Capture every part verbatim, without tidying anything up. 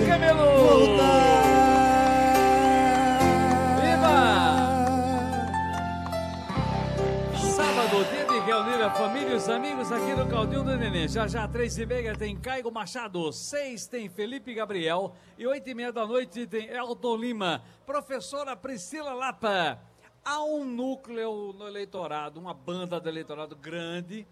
Camelo! Voltar! Sábado, dia de reunir a família e os amigos aqui no Caldinho do Nenê. Já já, três e meia tem Caigo Machado, seis tem Felipe Gabriel e oito e meia da noite tem Elton Lima. Professora Priscila Lapa. Há um núcleo no eleitorado, uma banda do eleitorado grande,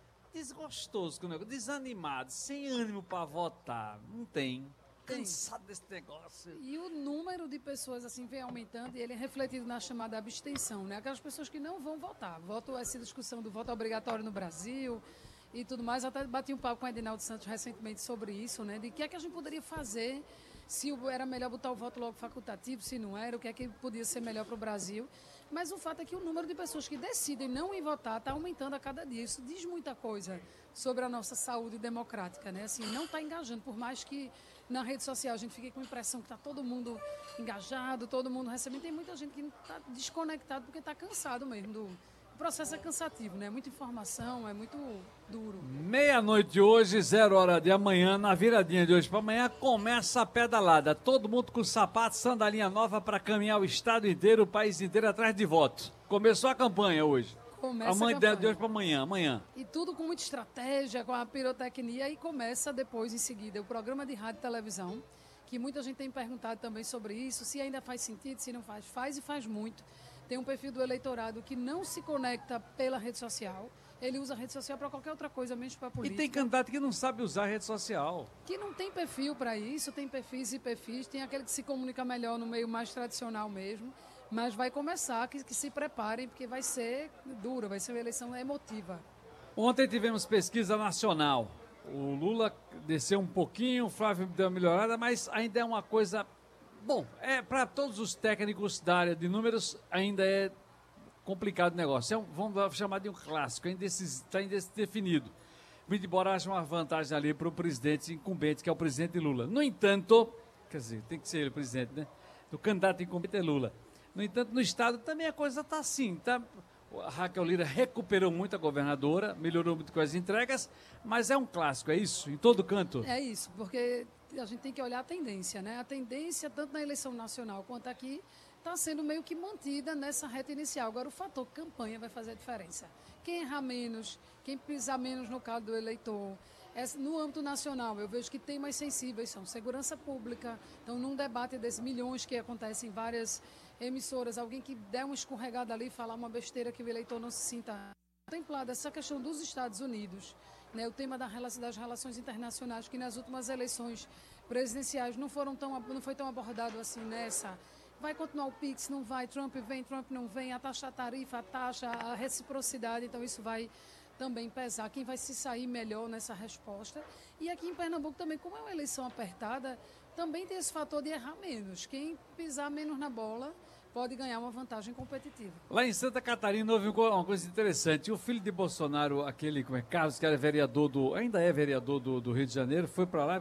desgostoso com o negócio, desanimado, sem ânimo para votar. Não tem. Cansado desse negócio. E o número de pessoas assim vem aumentando e ele é refletido na chamada abstenção, né? Aquelas pessoas que não vão votar. Voto, essa discussão do voto obrigatório no Brasil e tudo mais. Até bati um papo com o Edinaldo Santos recentemente sobre isso, né? De que é que a gente poderia fazer, se era melhor botar o voto logo facultativo, se não era, o que é que podia ser melhor para o Brasil. Mas o fato é que o número de pessoas que decidem não ir votar está aumentando a cada dia. Isso diz muita coisa sobre a nossa saúde democrática, né? Assim, não está engajando, por mais que na rede social a gente fique com a impressão que está todo mundo engajado, todo mundo recebendo. Tem muita gente que está desconectado porque está cansado mesmo. Do... O processo é cansativo, né? Muita informação, é muito duro. Meia-noite de hoje, zero hora de amanhã, na viradinha de hoje para amanhã, começa a pedalada. Todo mundo com sapato, sandalinha nova para caminhar o estado inteiro, o país inteiro atrás de votos. Começou a campanha hoje. Começa Amanhã, a campanha. de hoje para amanhã, amanhã. E tudo com muita estratégia, com a pirotecnia, e começa depois, em seguida, o programa de rádio e televisão, que muita gente tem perguntado também sobre isso, se ainda faz sentido, se não faz. Faz e faz muito. Tem um perfil do eleitorado que não se conecta pela rede social, ele usa a rede social para qualquer outra coisa, menos para política. E tem candidato que não sabe usar a rede social. Que não tem perfil para isso, tem perfis e perfis, tem aquele que se comunica melhor no meio mais tradicional mesmo, mas vai começar, que, que se preparem, porque vai ser duro, vai ser uma eleição emotiva. Ontem tivemos pesquisa nacional. O Lula desceu um pouquinho, o Flávio deu uma melhorada, mas ainda é uma coisa... Bom, é, para todos os técnicos da área de números, ainda é complicado o negócio. É um, vamos chamar de um clássico, ainda está indefinido. Vindo embora, acha uma vantagem ali para o presidente incumbente, que é o presidente Lula. No entanto, quer dizer, tem que ser ele o presidente, né? O candidato incumbente é Lula. No entanto, no Estado também a coisa está assim, tá? A Raquel Lira recuperou muito a governadora, melhorou muito com as entregas, mas é um clássico, é isso? Em todo canto? É isso, porque a gente tem que olhar a tendência, né? A tendência, tanto na eleição nacional quanto aqui, está sendo meio que mantida nessa reta inicial. Agora, o fator campanha vai fazer a diferença. Quem errar menos, quem pisar menos no calo do eleitor. No âmbito nacional, eu vejo que tem mais sensíveis, são segurança pública. Então, num debate desses milhões que acontecem em várias emissoras, alguém que der uma escorregada ali e falar uma besteira que o eleitor não se sinta contemplado. Essa questão dos Estados Unidos, né, o tema da, das relações internacionais, que nas últimas eleições presidenciais não, foram tão, não foi tão abordado assim nessa. Vai continuar o Pix, não vai, Trump vem, Trump não vem, a taxa, a tarifa, a taxa, a reciprocidade, então isso vai também pesar. Quem vai se sair melhor nessa resposta? E aqui em Pernambuco também, como é uma eleição apertada, também tem esse fator de errar menos. Quem pisar menos na bola pode ganhar uma vantagem competitiva. Lá em Santa Catarina houve uma coisa interessante. O filho de Bolsonaro, aquele, como é, Carlos, que era vereador do, ainda é vereador do, do Rio de Janeiro, foi para lá